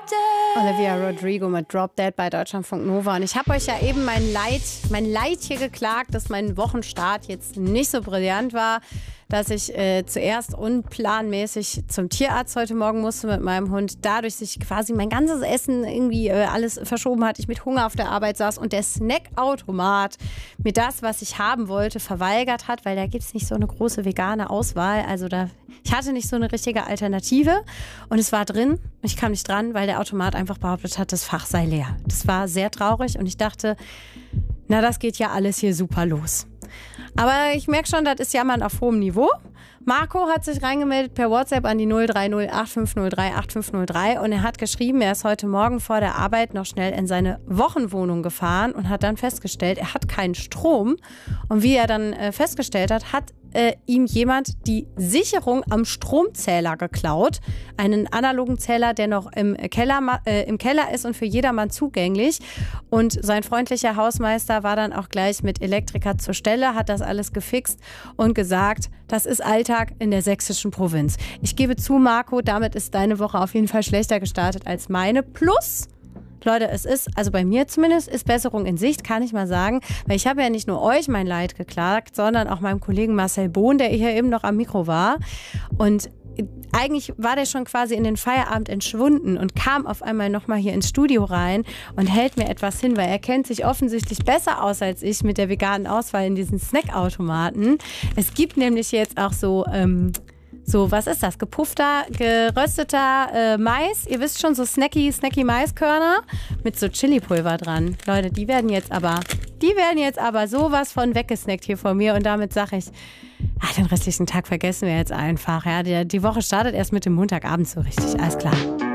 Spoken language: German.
Olivia Rodrigo mit Drop Dead bei Deutschlandfunk Nova. Und ich habe euch ja eben mein Leid hier geklagt, dass mein Wochenstart jetzt nicht so brillant war, dass ich zuerst unplanmäßig zum Tierarzt heute Morgen musste mit meinem Hund. Dadurch sich quasi mein ganzes Essen irgendwie alles verschoben hat. Ich mit Hunger auf der Arbeit saß und der Snackautomat mir das, was ich haben wollte, verweigert hat, weil da gibt es nicht so eine große vegane Auswahl. Also ich hatte nicht so eine richtige Alternative und es war drin. Ich kam nicht dran, weil der Automat einfach behauptet hat, das Fach sei leer. Das war sehr traurig und ich dachte, na, das geht ja alles hier super los. Aber ich merke schon, das ist Jammern auf hohem Niveau. Marco hat sich reingemeldet per WhatsApp an die 030 8503 8503 und er hat geschrieben, er ist heute Morgen vor der Arbeit noch schnell in seine Wochenwohnung gefahren und hat dann festgestellt, er hat keinen Strom. Und wie er dann festgestellt hat ihm jemand die Sicherung am Stromzähler geklaut. Einen analogen Zähler, der noch im Keller ist und für jedermann zugänglich. Und sein freundlicher Hausmeister war dann auch gleich mit Elektriker zur Stelle, hat das alles gefixt und gesagt, das ist Alltag in der sächsischen Provinz. Ich gebe zu, Marco, damit ist deine Woche auf jeden Fall schlechter gestartet als meine. Plus, Leute, es ist, also bei mir zumindest, ist Besserung in Sicht, kann ich mal sagen. Weil ich habe ja nicht nur euch mein Leid geklagt, sondern auch meinem Kollegen Marcel Bohn, der hier eben noch am Mikro war. Und eigentlich war der schon quasi in den Feierabend entschwunden und kam auf einmal nochmal hier ins Studio rein und hält mir etwas hin, weil er kennt sich offensichtlich besser aus als ich mit der veganen Auswahl in diesen Snackautomaten. Es gibt nämlich jetzt auch so, was ist das? Gepuffter, gerösteter Mais. Ihr wisst schon, so snacky Maiskörner mit so Chilipulver dran. Leute, die werden jetzt aber sowas von weggesnackt hier von mir. Und damit sage ich, den restlichen Tag vergessen wir jetzt einfach. Ja, die Woche startet erst mit dem Montagabend so richtig. Alles klar.